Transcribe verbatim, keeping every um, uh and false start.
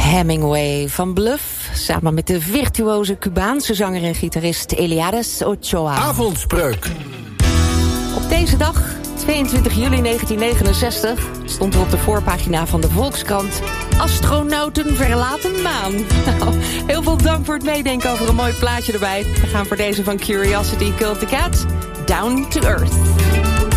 Hemingway van Bluff, samen met de virtuoze Cubaanse zanger en gitarist Eliades Ochoa. Avondspreuk. Op deze dag, tweeëntwintig juli negentien negenenzestig, stond er op de voorpagina van de Volkskrant: astronauten verlaten maan. Nou, heel veel dank voor het meedenken over een mooi plaatje erbij. We gaan voor deze van Curiosity Cult the Cat, Down to Earth.